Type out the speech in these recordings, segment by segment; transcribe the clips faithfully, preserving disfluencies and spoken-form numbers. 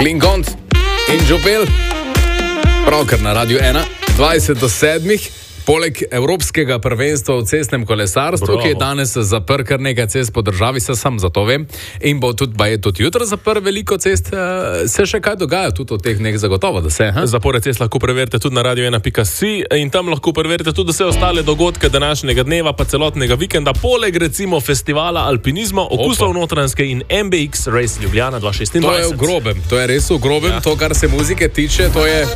Klingont in Jopel. Pravkar na Radio ena, dvajset do sedmih. Poleg Evropskega prvenstva v cestnem kolesarstvu, Bravo. Ki je danes zaprl kar nekaj cest po državi, se sam zato vem, in bo tudi, ba je tudi jutro zaprl veliko cest, se še kaj dogaja tudi od teh nek zagotovo, da se. Ha? Zapore cest lahko preverite tudi na radio ena pika si in tam lahko preverite tudi vse ostale dogodke današnjega dneva, pa celotnega vikenda, poleg recimo festivala alpinizma, okusov Notranjske in M B X Race Ljubljana dva tisoč šestindvajset. To je v grobem, to je res v grobem, ja. To, kar se muzike tiče, to je...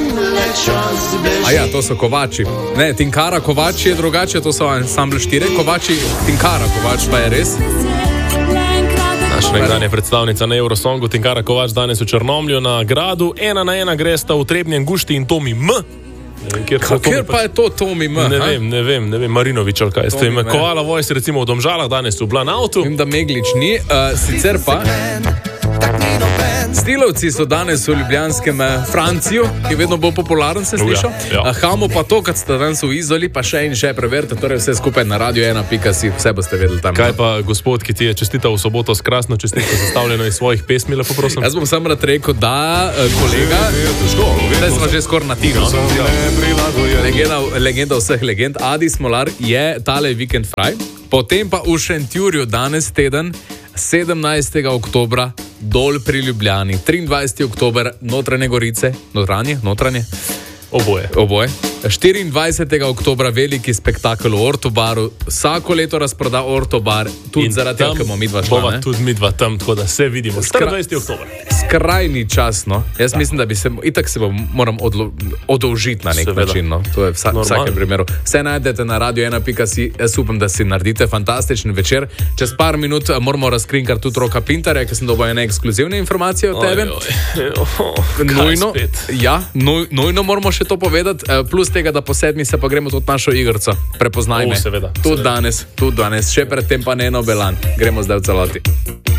A ja, to so kovači. Ne, Tinkara Kovač je drugače, to so ansambl štiri Kovači, Tinkara Kovač pa je res. Naša nekdanja predstavnica na Eurosongu Tinkara Kovač danes v Črnomlju na gradu. Ena na ena gresta v Trebnjem Gušti in Tomi M. Kjer pa je to Tomi M? Ne vem, ne vem, ne vem, Marinovič ali kaj. Ste Kovala Voice recimo v Domžalah danes v Blanautu. Vem, da Meglič ni, uh, sicer pa... Stilovci so danes v ljubljanskem Franciju, ki je vedno bolj popularen, se slišal. Ja, ja. Hamo pa to, kad ste danes v Izoli, pa še in še preverite, torej vse skupaj na radio ena pika si, vse boste vedeli tam. Kaj pa gospod, ki ti je čestital v soboto s krasno čestitko sestavljeno iz svojih pesmi, lepo prosim? Jaz bom sam rad rekel, da kolega, zdaj smo že skoraj na tino. Legenda, legenda vseh legend, Adi Smolar je tale Weekend Fraj, potem pa v Šentjurju danes teden, sedemnajstega oktobra, dol pri Ljubljani, triindvajseti oktober, Notranje Gorice, notranje, notranje, oboje, oboje. štiriindvajsetega oktobra veliki spektakel v Ortobaru, vsako leto razproda Ortobar, tudi in zaradi tega, ker bomo midva šla. Bova tudi midva tam, tako da se vidimo. štiriindvajseti oktober. Skrajni čas, no. Jaz da. mislim, da bi se, itak se bom, moram odlo, odolžiti na nek Seveda. način, no. To je vsa, vsakem primeru. Vse najdete na radio ena pika si, jaz upam, da si naredite fantastičen večer. Čez par minut moramo razkrinkar tudi Roka Pintarja, ker sem dobil ene ekskluzivne informacije od tebe. Oj, oj. Nujno, ja, nuj, nujno moramo še to povedati, plus tega, da po sedmi se pa gremo tudi našo igrco. Prepoznaj me. Seveda. Tudi danes, tudi danes. Še predtem pa Neno Belan. Gremo zdaj v celoti.